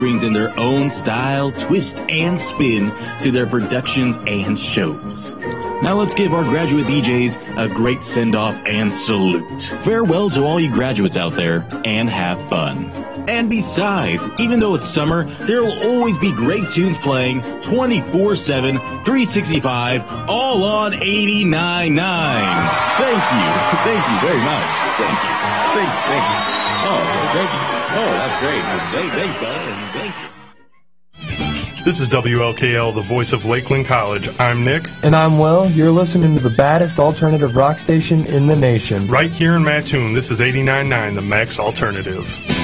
brings in their own style, twist, and spin to their productions and shows. Now let's give our graduate DJs a great send-off and salute. Farewell to all you graduates out there, and have fun. And besides, even though it's summer, there will always be great tunes playing 24/7, 365, all on 89.9. Thank you. Thank you very much. Thank you. Thank you. Oh, thank you. Oh, that's great. Thanks, bud. Thank you. This is WLKL, the voice of Lakeland College. I'm Nick. And I'm Will. You're listening to the baddest alternative rock station in the nation. Right here in Mattoon, this is 89.9, the Max Alternative.